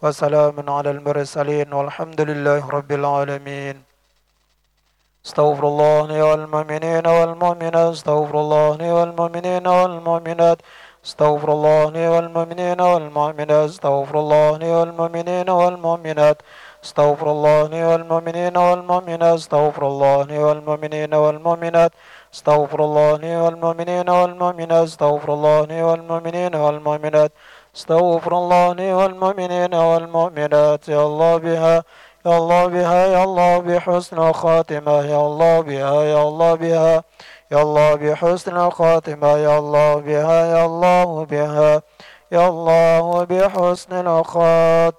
وسلام على المرسلين والحمد لله رب العالمين. استغفر الله والمؤمنين والمؤمنات، استغفر الله والمؤمنين والمؤمنات، استغفر الله والمؤمنين والمؤمنات، استغفر الله والمؤمنين والمؤمنات، استغفر الله والمؤمنين والمؤمنات، استغفر الله والمؤمنين والمؤمنات، استغفر الله والمؤمنين والمؤمنات، استغفر الله والمؤمنين والمؤمنات، استغفر الله والمؤمنين والمؤمنات. يا الله بها، يا الله بها، يا الله بحسن خاتمة، يا الله بها، يا الله بها، يا الله بحسن خاتمة، يا الله بها، يا الله بها، يا الله بحسن الخاتمة.